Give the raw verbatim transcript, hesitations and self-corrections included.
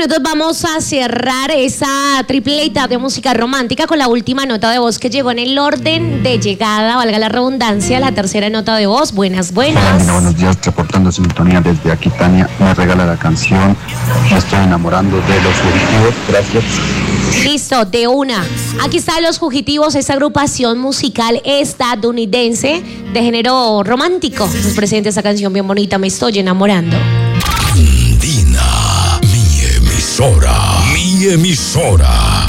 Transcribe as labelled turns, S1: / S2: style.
S1: minutos vamos a cerrar esa tripleta de música romántica con la última nota de voz que llegó en el orden de llegada, valga la redundancia, la tercera nota de voz. Buenas, buenas.
S2: Hola, Mina, buenos días, reportando sintonía desde Aquitania. Me regala la canción Me estoy enamorando de Los Fugitivos. Gracias.
S1: Listo, de una. Aquí están Los Fugitivos, esta agrupación musical estadounidense de género romántico. Nos presenta esta canción bien bonita, Me estoy enamorando.
S3: Andina, mi emisora, mi emisora.